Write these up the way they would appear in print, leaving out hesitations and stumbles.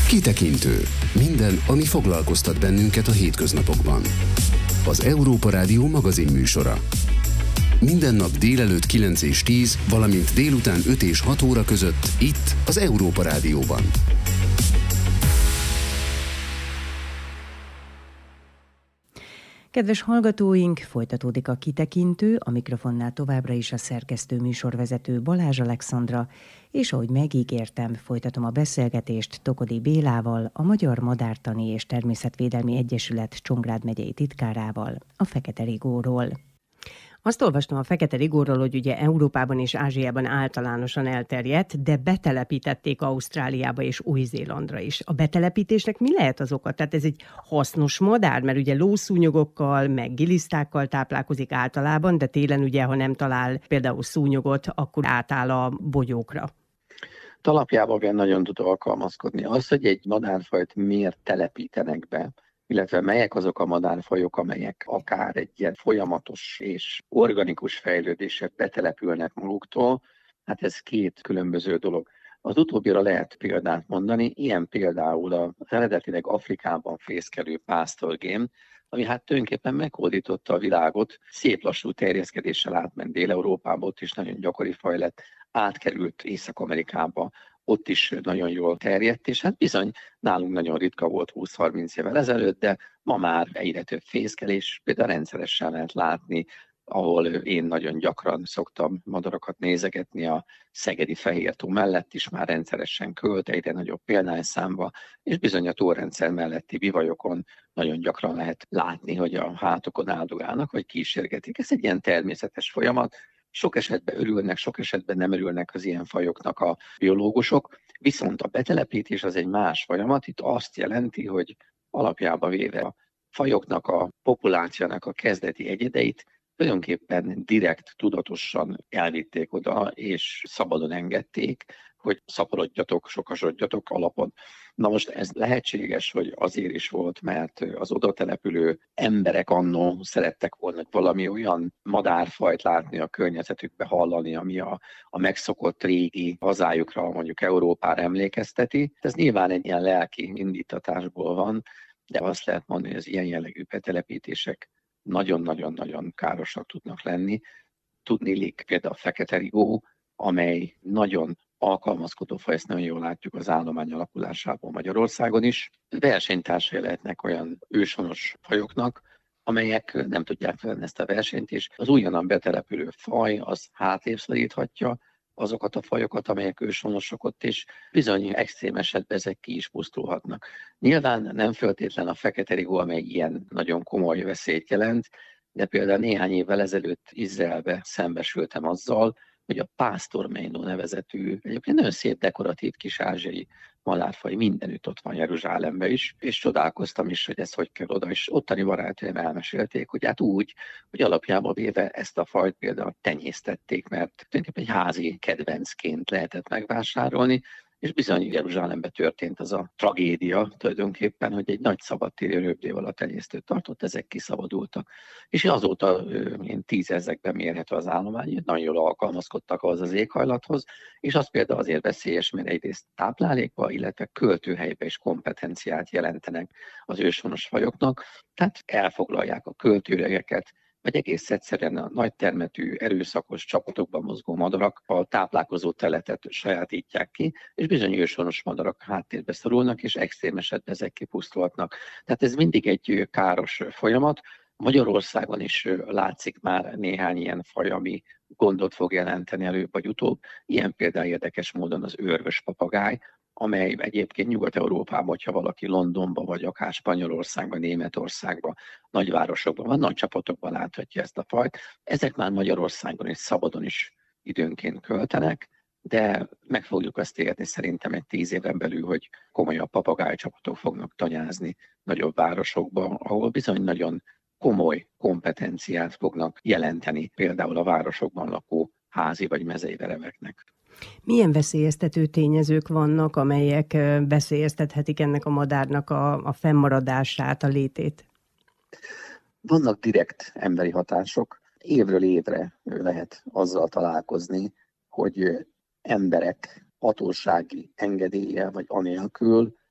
Kitekintő. Minden, ami foglalkoztat bennünket a hétköznapokban. Az Európa Rádió magazinműsora. Minden nap délelőtt 9 és 10, valamint délután 5 és 6 óra között itt az Európa Rádióban. Kedves hallgatóink, folytatódik a Kitekintő, a mikrofonnál továbbra is a szerkesztő műsorvezető Balázs Alexandra, és ahogy megígértem, folytatom a beszélgetést Tokodi Bélával, a Magyar Madártani és Természetvédelmi Egyesület Csongrád megyei titkárával, a fekete rigóról. Azt olvastam a fekete rigóról, hogy ugye Európában és Ázsiában általánosan elterjedt, de betelepítették Ausztráliába és Új-Zélandra is. A betelepítésnek mi lehet az oka? Tehát ez egy hasznos madár, mert ugye lószúnyogokkal, meg gilisztákkal táplálkozik általában, de télen ugye, ha nem talál például szúnyogot, akkor átáll a bogyókra. Alapjában nagyon tud alkalmazkodni. Az, hogy egy madárfajt miért telepítenek be, illetve melyek azok a madárfajok, amelyek akár egy ilyen folyamatos és organikus fejlődésre betelepülnek maguktól, hát ez két különböző dolog. Az utóbbira lehet példát mondani, ilyen például az eredetileg Afrikában fészkelő pásztorgém, ami hát tulajdonképpen meghódította a világot, szép lassú terjeszkedéssel átment Dél-Európába, ott is nagyon gyakori faj lett, átkerült Észak-Amerikába, ott is nagyon jól terjedt, és hát bizony nálunk nagyon ritka volt 20-30 évvel ezelőtt, de ma már egyre több fészkelés, például rendszeresen lehet látni, ahol én nagyon gyakran szoktam madarakat nézegetni, a szegedi Fehértó mellett is már rendszeresen költ, egyre nagyobb példányszámba, és bizony a tórendszer melletti bivajokon nagyon gyakran lehet látni, hogy a hátokon áldogálnak, vagy kísérgetik. Ez egy ilyen természetes folyamat. Sok esetben örülnek, sok esetben nem örülnek az ilyen fajoknak a biológusok, viszont a betelepítés az egy más folyamat. Itt azt jelenti, hogy alapjában véve a fajoknak, a populációnak a kezdeti egyedeit tulajdonképpen direkt, tudatosan elvitték oda, és szabadon engedték, hogy szaporodjatok, sokasodjatok alapon. Na most ez lehetséges, hogy azért is volt, mert az oda települő emberek annó szerettek volna valami olyan madárfajt látni a környezetükbe, hallani, ami a megszokott régi hazájukra, mondjuk Európára emlékezteti. Ez nyilván egy ilyen lelki indítatásból van, de azt lehet mondani, hogy az ilyen jellegű betelepítések nagyon-nagyon-nagyon károsak tudnak lenni. Tudniillik például a fekete rigó, amely nagyon alkalmazkodó faj, ezt nagyon jól látjuk az állomány alakulásából Magyarországon is. Versenytársai lehetnek olyan őshonos fajoknak, amelyek nem tudják felvenni ezt a versenyt, és az újonnan betelepülő faj az hátrébb szoríthatja azokat a fajokat, amelyek őshonosok ott, és bizony extrém esetben ezek ki is pusztulhatnak. Nyilván nem feltétlen a fekete rigó, amely ilyen nagyon komoly veszélyt jelent, de például néhány évvel ezelőtt Izraelbe szembesültem azzal, hogy a pásztormeinó nevezetű, egyébként nagyon szép dekoratív kis ázsiai madárfaj mindenütt ott van Jeruzsálemben is, és csodálkoztam is, hogy ez hogy kell oda, és ottani barátaim elmesélték, hogy hát úgy, hogy alapjában véve ezt a fajt például tenyésztették, mert tulajdonképpen egy házi kedvencként lehetett megvásárolni, és bizony Jeruzsálemben történt az a tragédia tulajdonképpen, hogy egy nagy szabadtéri röpdéval a tenyésztőt tartott, ezek kiszabadultak. És azóta én 10 ezrekben mérhető az állomány, nagyon jól alkalmazkodtak ahhoz az éghajlathoz, és az például azért veszélyes, mert egyrészt táplálékba, illetve költőhelybe is kompetenciát jelentenek az őshonos fajoknak, tehát elfoglalják a költőregeket, vagy egész egyszerűen a nagy termetű, erőszakos csapatokban mozgó madarak a táplálkozó teletet sajátítják ki, és bizony őshonos madarak háttérbe szorulnak, és extrém esetben ezek kipusztulhatnak. Tehát ez mindig egy káros folyamat. Magyarországon is látszik már néhány ilyen faj, ami gondot fog jelenteni előbb vagy utóbb. Ilyen például érdekes módon az őrvös papagáj, amely egyébként Nyugat-Európában, hogyha valaki Londonban, vagy akár Spanyolországban, Németországban, nagyvárosokban van, nagy csapatokban láthatja ezt a fajt. Ezek már Magyarországon is szabadon is időnként költenek, de meg fogjuk azt érni szerintem egy 10 éven belül, hogy komolyabb papagájcsapatok fognak tanyázni nagyobb városokban, ahol bizony nagyon komoly kompetenciát fognak jelenteni, például a városokban lakó házi vagy mezei vereveknek. Milyen veszélyeztető tényezők vannak, amelyek veszélyeztethetik ennek a madárnak a fennmaradását, a létét? Vannak direkt emberi hatások. Évről évre lehet azzal találkozni, hogy emberek hatósági engedéllyel vagy anélkül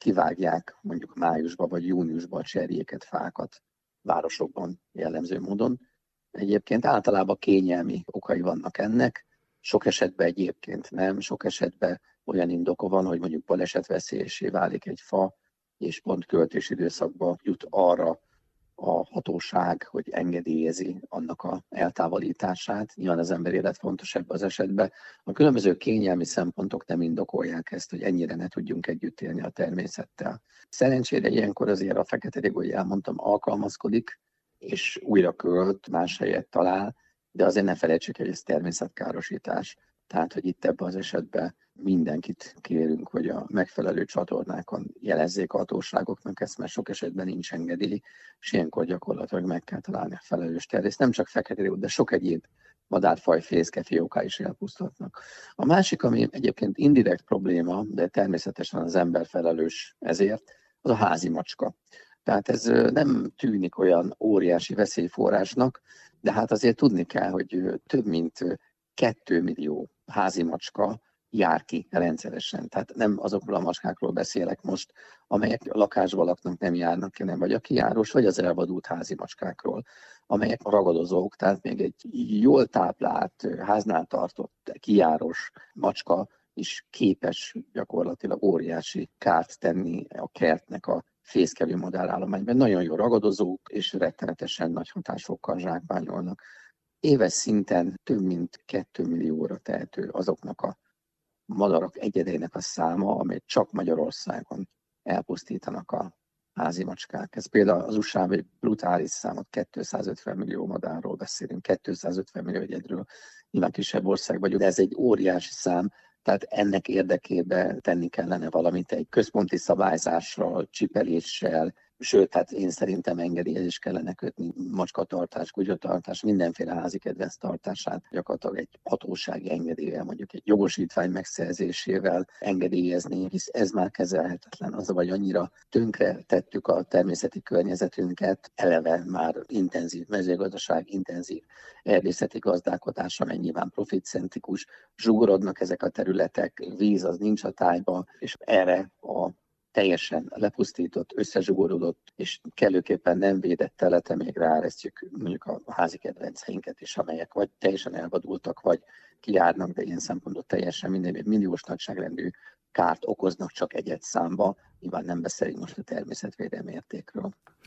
kivágják mondjuk májusban vagy júniusban a cserjéket, fákat városokban jellemző módon. Egyébként általában kényelmi okai vannak ennek, sok esetben egyébként nem, sok esetben olyan indoka van, hogy mondjuk balesetveszélyessé válik egy fa, és pont költési időszakban jut arra a hatóság, hogy engedélyezi annak a eltávolítását. Nyilván az ember élet fontos ebben az esetben. A különböző kényelmi szempontok nem indokolják ezt, hogy ennyire ne tudjunk együtt élni a természettel. Szerencsére ilyenkor azért a fekete rigó, hogy elmondtam, alkalmazkodik, és újra költ, más helyet talál, de azért ne felejtsük, hogy ez természetkárosítás. Tehát, hogy itt ebben az esetben mindenkit kérünk, hogy a megfelelő csatornákon jelezzék a hatóságoknak ezt, mert sok esetben nincs engedély, és ilyenkor gyakorlatilag meg kell találni a felelős tervészt. Nem csak fekete rigó, de sok egyéb madárfaj, fészke, fióká is elpusztulhatnak. A másik, ami egyébként indirekt probléma, de természetesen az ember felelős ezért, az a házi macska. Tehát ez nem tűnik olyan óriási veszélyforrásnak, de hát azért tudni kell, hogy több mint 2 millió házi macska jár ki rendszeresen. Tehát nem azokról a macskákról beszélek most, amelyek lakásban laknak, nem járnak ki, nem vagy a kijárós, vagy az elvadult házi macskákról, amelyek ragadozók, tehát még egy jól táplált, háznál tartott kijárós macska is képes gyakorlatilag óriási kárt tenni a kertnek a fészkelő madárállományban. Nagyon jó ragadozók, és rettenetesen nagy hatásokkal zsákmányolnak. Éves szinten több mint 2 millióra tehető azoknak a madarak egyedeinek a száma, amelyet csak Magyarországon elpusztítanak a házi macskák. Ez például az USA-ban egy brutális számot, 250 millió madárról beszélünk, 250 millió egyedről, nyilván kisebb ország vagyunk, de ez egy óriási szám, tehát ennek érdekében tenni kellene valamit egy központi szabályzással, csipeléssel, sőt, hát én szerintem engedélyezést kellene kötni, macskatartás, kutyatartás, mindenféle házi kedvenc tartását gyakorlatilag egy hatósági engedéllyel, mondjuk egy jogosítvány megszerzésével engedélyezni, hisz ez már kezelhetetlen. Az, vagy annyira tönkre tettük a természeti környezetünket, eleve már intenzív mezőgazdaság, intenzív erdészeti gazdálkodás, amely nyilván profitcentrikus, zsugorodnak ezek a területek, víz az nincs a tájban, és erre a teljesen lepusztított, összezsugorodott és kellőképpen nem védett területen még ráeresztjük mondjuk a házi kedvenceinket is, amelyek vagy teljesen elvadultak, vagy kijárnak, de ilyen szempontból teljesen minden milliós nagyságrendű kárt okoznak csak egy számba, nyilván nem beszélünk most a természetvédelmi értékről.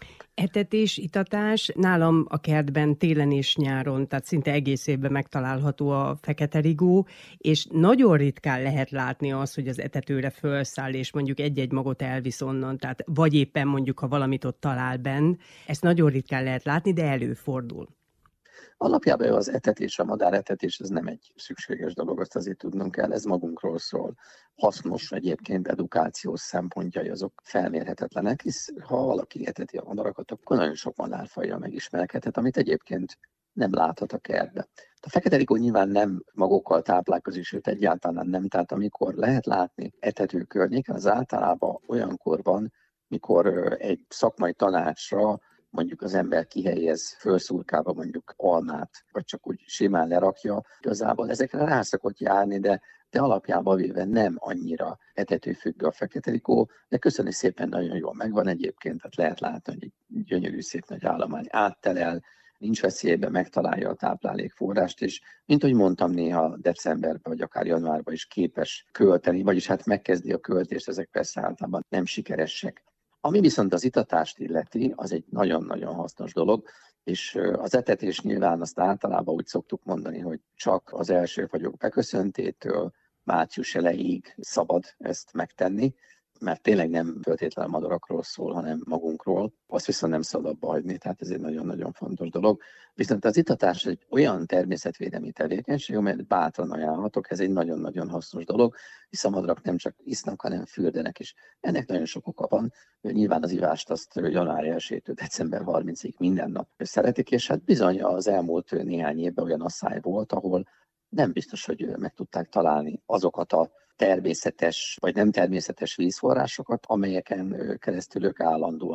Etetés, itatás nálam a kertben télen és nyáron, tehát szinte egész évben megtalálható a fekete rigó, és nagyon ritkán lehet látni azt, hogy az etetőre felszáll, és mondjuk egy-egy magot elvisz onnan, tehát vagy éppen mondjuk, ha valamit ott talál benn, ezt nagyon ritkán lehet látni, de előfordul. Alapjában az etetés, a madáretetés, ez nem egy szükséges dolog, azt azért tudnunk kell, ez magunkról szól. Hasznos egyébként, edukációs szempontjai azok felmérhetetlenek, hisz ha valaki eteti a madarakat, akkor nagyon sok madárfajjal megismerkedhet, amit egyébként nem láthat a kertbe. A fekete rigó nyilván nem magokkal táplálkozik, sőt egyáltalán nem, tehát amikor lehet látni etető környéken, az általában olyankor van, mikor egy szakmai tanácsra mondjuk az ember kihelyez fölszurkálva mondjuk almát, vagy csak úgy simán lerakja. Igazából ezekre rá szokott járni, de alapjában véve nem annyira etetőfüggő a fekete rigó, de köszönjük szépen, nagyon jól megvan egyébként, tehát lehet látni, hogy egy gyönyörű szép nagy állomány áttelel, nincs veszélyben, megtalálja a táplálékforrást, és mint ahogy mondtam, néha decemberben vagy akár januárban is képes költeni, vagyis hát megkezdi a költést, ezek persze általában nem sikeresek. Ami viszont az itatást illeti, az egy nagyon-nagyon hasznos dolog, és az etetés nyilván azt általában úgy szoktuk mondani, hogy csak az első fagyok beköszöntétől március elejéig szabad ezt megtenni, mert tényleg nem feltétlenül madarakról szól, hanem magunkról. Azt viszont nem szabad abba hagyni, tehát ez egy nagyon-nagyon fontos dolog. Viszont az itatás egy olyan természetvédelmi tevékenység, amelyet bátran ajánlhatok, ez egy nagyon-nagyon hasznos dolog, hisz a madarak nem csak isznak, hanem fürdenek is. Ennek nagyon sok oka van. Nyilván az ivást azt január 1-től december 30-ig minden nap szeretik, és hát bizony az elmúlt néhány évben olyan asszály volt, ahol nem biztos, hogy meg tudták találni azokat a természetes vagy nem természetes vízforrásokat, amelyeken keresztül ők állandóan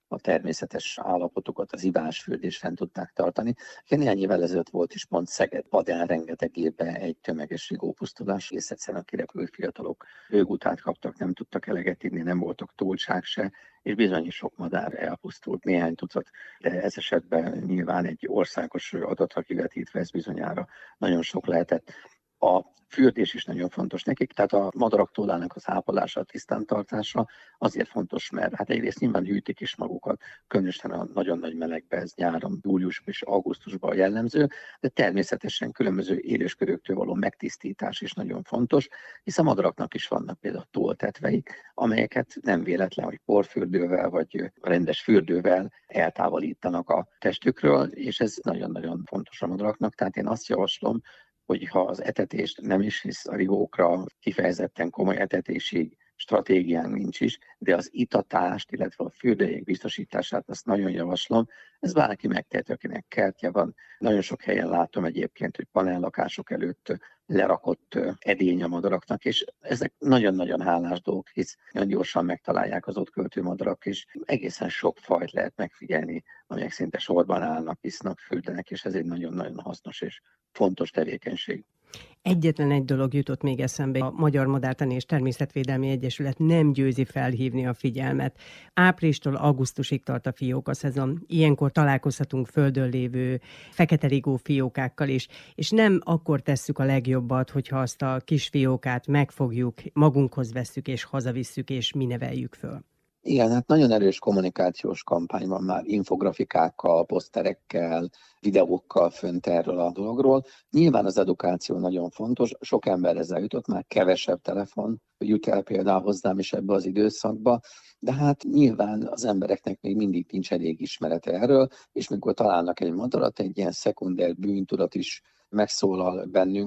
a természetes állapotokat, az ivásfürdést fent tudták tartani. Néhány évvel ezelőtt volt is pont Szeged-Badán rengeteg évben egy tömeges rigópusztulás, és egyszerűen a kirepült fiatalok hőgutát kaptak, nem tudtak eleget inni, nem voltak túlság se, és bizony sok madár elpusztult, néhány tucat, de ez esetben nyilván egy országos adatra kivetítve ez bizonyára nagyon sok lehetett. A fürdés is nagyon fontos nekik, tehát a madarak tollának az ápolása, a tisztántartása azért fontos, mert hát egyrészt nyilván hűtik is magukat, különösen a nagyon nagy melegben, ez nyáron, július és augusztusban jellemző, de természetesen különböző élősködőktől való megtisztítás is nagyon fontos, hisz a madaraknak is vannak például tolltetveik, amelyeket nem véletlen, hogy porfürdővel vagy rendes fürdővel eltávolítanak a testükről, és ez nagyon-nagyon fontos a madaraknak, tehát én azt javaslom, hogyha az etetést nem is, hisz a rigókra kifejezetten komoly etetési stratégiánk nincs is, de az itatást, illetve a fürdőjék biztosítását azt nagyon javaslom. Ez bárki megtehet, akinek kertje van. Nagyon sok helyen látom egyébként, hogy panellakások előtt lerakott edény a madaraknak, és ezek nagyon-nagyon hálás dolgok, hisz nagyon gyorsan megtalálják az ott költő madarak, és egészen sok fajt lehet megfigyelni, amelyek szinte sorban állnak, isznak, fürdenek, és ez egy nagyon-nagyon hasznos és fontos tevékenység. Egyetlen egy dolog jutott még eszembe, a Magyar Madártani és Természetvédelmi Egyesület nem győzi felhívni a figyelmet. Áprilistól augusztusig tart a fióka szezon. Ilyenkor találkozhatunk földön lévő fekete rigó fiókákkal is, és nem akkor tesszük a legjobbat, hogyha azt a kis fiókát megfogjuk, magunkhoz vesszük és hazavisszük, és mi neveljük föl. Igen, hát nagyon erős kommunikációs kampány van már, infografikákkal, poszterekkel, videókkal fönt erről a dologról. Nyilván az edukáció nagyon fontos, sok ember ezzel jutott, már kevesebb telefon jut el például hozzám is ebbe az időszakba, de hát nyilván az embereknek még mindig nincs elég ismerete erről, és mikor találnak egy madarat, egy ilyen szekunder bűntudat is megszólal bennünk,